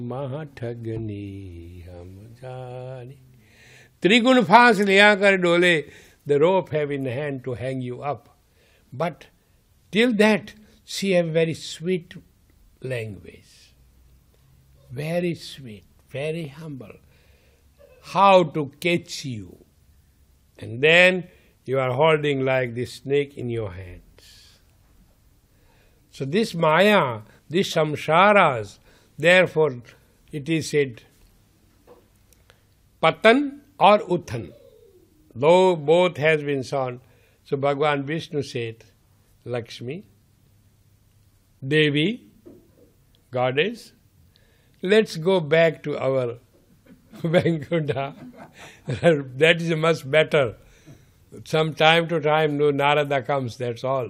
महाठगनी हम जाने. Trigun फांस लिया कर डोले, the rope have in hand to hang you up. But till that, she have very sweet language. Very sweet, very humble. How to catch you. And then you are holding like this snake in your hands. So this Maya, these samsaras, therefore it is said Patan or Uthan. Though both has been shown. So Bhagavan Vishnu said, Lakshmi, Devi, Goddess, let's go back to our Vaikuntha. That is much better. Some time to time, no Narada comes, that's all.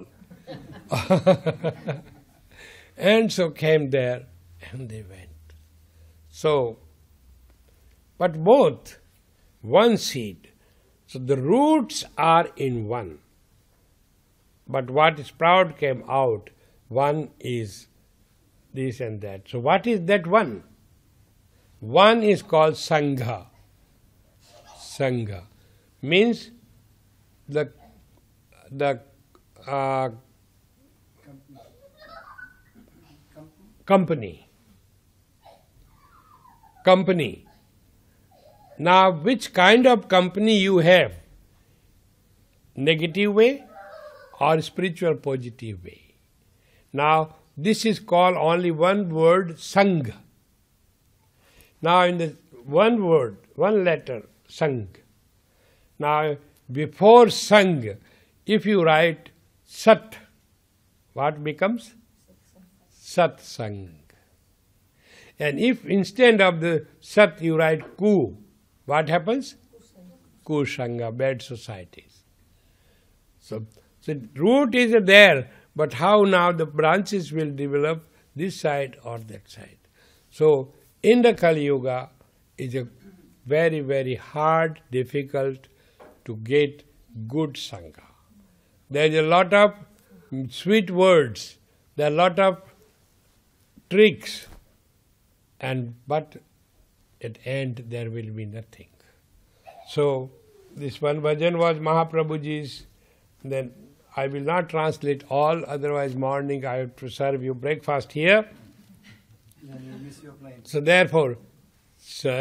And so came there, and they went. So, but both, one seed. So the roots are in one. But what sprout came out, one is this and that. So what is that one? One is called Sangha. Sangha means the company. Company. Now, which kind of company you have? Negative way or spiritual positive way? Now, this is called only one word, Sangha. Now, in the one word, one letter, Sang. Now, before Sang, if you write Sat, what becomes? Satsang. And if instead of the Sat you write Ku, what happens? Kusanga, bad societies. So root is there, but how now the branches will develop this side or that side. So in the Kali Yuga is a very, very hard, difficult to get good Sangha. There is a lot of sweet words, there are a lot of tricks, but at end there will be nothing. So this one bhajan was Mahaprabhuji's. Then I will not translate all, otherwise morning I have to serve you breakfast here. Yeah, you miss your plane. So therefore,